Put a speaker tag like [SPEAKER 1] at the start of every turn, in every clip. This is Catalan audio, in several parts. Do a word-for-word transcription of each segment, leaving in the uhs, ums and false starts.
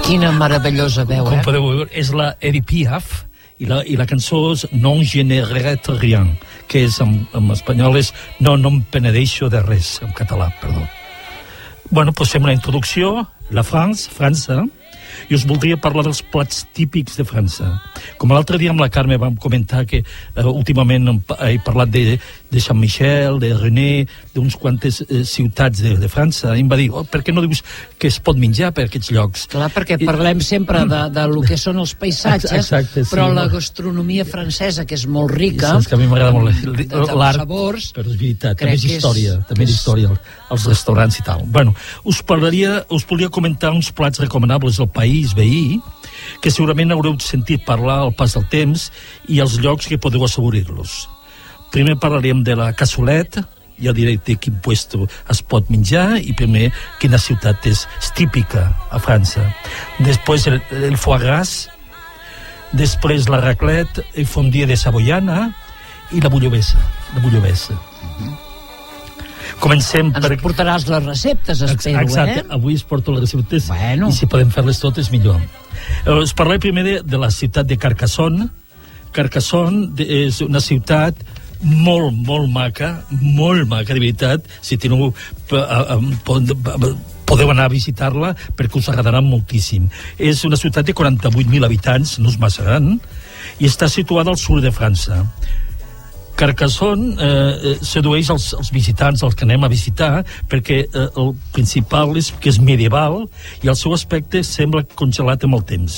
[SPEAKER 1] Quina meravellosa veu,
[SPEAKER 2] Com
[SPEAKER 1] eh?
[SPEAKER 2] podeu veure, és la Edith Piaf, i la, i la cançó és Non je ne regrette rien, que és, en, en espanyol, és No, no em penedeixo de res, en català, perdó. Bueno, doncs fem una introducció. La France, França, i us voldria parlar dels plats típics de França. Com l'altre dia amb la Carme vam comentar que eh, últimament he parlat de, de Sant Michel, de René, d'uns quantes eh, ciutats de, de França, i em va dir, oh, per què no dius que es pot menjar per aquests llocs?
[SPEAKER 1] Clar, perquè parlem sempre de, de lo que són els paisatges,
[SPEAKER 2] exacte, sí,
[SPEAKER 1] però
[SPEAKER 2] no?
[SPEAKER 1] La gastronomia francesa, que és molt rica,
[SPEAKER 2] és que a mi m'agrada molt l'art,
[SPEAKER 1] sabors,
[SPEAKER 2] però és veritat, també és història, és... també és història, els restaurants i tal. Bueno, us parlaria, us volia comentar uns plats recomanables del país veí, que segurament haureu sentit parlar al pas del temps i els llocs que podeu assaborir-los. Primer parlaríem de la cassoleta, ja diré de quin puesto es pot menjar, i primer quina ciutat és típica a França. Després el, el foie gras, després la raclette, el fondue de Savoiana i la bouillabaisse. La bouillabaisse. Uh-huh. Comencem
[SPEAKER 1] ens
[SPEAKER 2] per...
[SPEAKER 1] portaràs les receptes, espero,
[SPEAKER 2] exacte,
[SPEAKER 1] eh?
[SPEAKER 2] Avui es porto les receptes,
[SPEAKER 1] bueno.
[SPEAKER 2] I si podem fer-les totes millor. Us parlaré primer de, de la ciutat de Carcassonne. Carcassonne de, és una ciutat molt, molt maca, molt maca, de veritat. Si teniu, podeu anar a visitar-la perquè us agradarà moltíssim. És una ciutat de quaranta-vuit mil habitants, no és massa gran, i està situada al sud de França. Carcassonne eh, sedueix els, els visitants, els que anem a visitar, perquè eh, el principal és que és medieval i el seu aspecte sembla congelat amb el temps.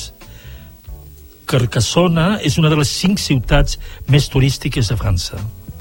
[SPEAKER 2] Carcassonne és una de les cinc ciutats més turístiques de França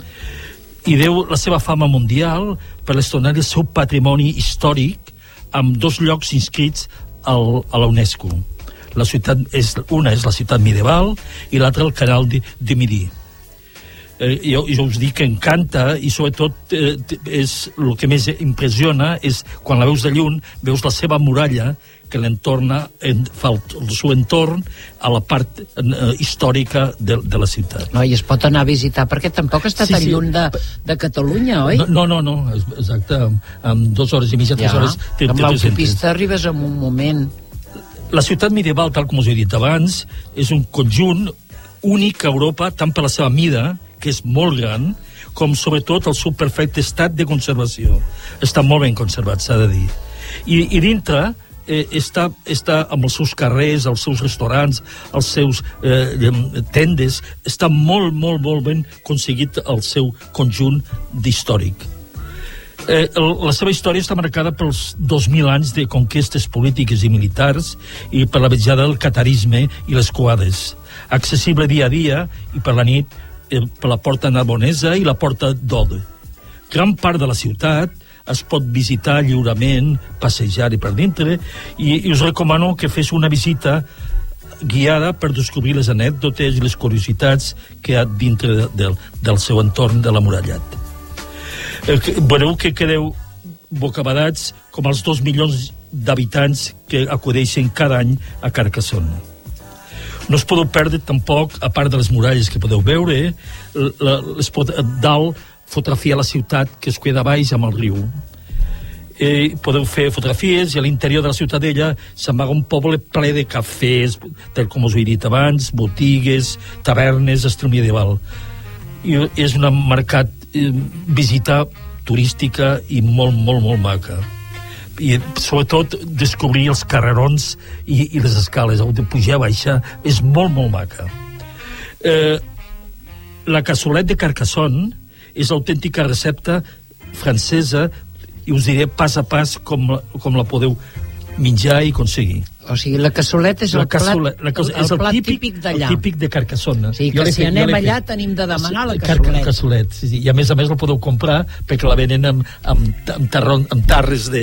[SPEAKER 2] i deu la seva fama mundial per l'estonar el seu patrimoni històric amb dos llocs inscrits al, a la UNESCO. La ciutat és, una és la ciutat medieval i l'altra el canal de, de Midi. Eh, jo, jo us dic que encanta i sobretot eh, és, el que més impressiona és quan la veus de lluny, veus la seva muralla que l'entorna, en, fa el, el seu entorn a la part eh, històrica de, de la ciutat.
[SPEAKER 1] No, i es pot anar a visitar, perquè tampoc està sí, tan sí. lluny de, de Catalunya, oi?
[SPEAKER 2] No, no, no, exacte, amb, amb dues hores i mitja, tres
[SPEAKER 1] ja,
[SPEAKER 2] hores...
[SPEAKER 1] Amb l'autopista arribes en un moment.
[SPEAKER 2] La ciutat medieval, tal com us he dit abans, és un conjunt únic a Europa, tant per la seva mida, que és molt gran, com sobretot el seu perfecte estat de conservació. Està molt ben conservat, s'ha de dir. I, i dintre eh, està, està amb els seus carrers, els seus restaurants, els seus eh, tendes, està molt, molt, molt ben aconseguit el seu conjunt d'històric. Eh, la seva història està marcada pels dos mil anys de conquestes polítiques i militars i per la vetjada del catarisme i les croades. Accessible dia a dia i per la nit per la porta Narbonesa i la porta d'Ode. Gran part de la ciutat es pot visitar lliurement, passejar-hi per dintre, i, i us recomano que fes una visita guiada per descobrir les anècdotes i les curiositats que hi ha dintre de, de, del seu entorn de l'amurallat. Eh, veureu que quedeu bocabadats com els dos milions d'habitants que acudeixen cada any a Carcassonne. No es podeu perdre tampoc, a part de les muralles que podeu veure, la, les pot, dalt fotografiar la ciutat que es queda baix amb el riu. Eh, podeu fer fotografies i a l'interior de la ciutadella s'amaga un poble ple de cafès, tal com us he dit abans, botigues, tavernes, estil medieval. I és una marcat eh, visita turística i molt, molt, molt maca. I sobretot descobrir els carrerons i, i les escales on de pujar a baixar és molt, molt maca. Eh, la cassoleta de Carcassonne és l'autèntica recepta francesa i us diré pas a pas com, com la podeu menjar i aconseguir.
[SPEAKER 1] O sigui, la cassoleta és el, la cassola, plat,
[SPEAKER 2] la cas,
[SPEAKER 1] el,
[SPEAKER 2] és el
[SPEAKER 1] plat
[SPEAKER 2] típic,
[SPEAKER 1] típic d'allà.
[SPEAKER 2] El típic de Carcassonne.
[SPEAKER 1] Sí, que si fet, anem allà fet. Tenim de demanar la
[SPEAKER 2] cassoleta. Cassolet, sí, sí. I a més a més la podeu comprar perquè la venen amb, amb, amb, tarron, amb tarres de